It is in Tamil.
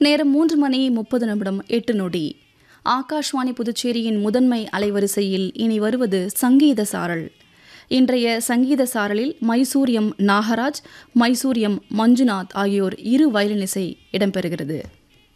நேரம் 3:30 ஆகாஷ்வாணி புதுச்சேரியின் முதன்மை அலைவரிசையில் இனி வருவது சங்கீத சாரல். இன்றைய சங்கீத சாரலில் மைசூர் எம் நாகராஜ், மைசூர் எம் மஞ்சுநாத் ஆகியோர் இரு வயலின் இசை இடம்பெறுகிறது.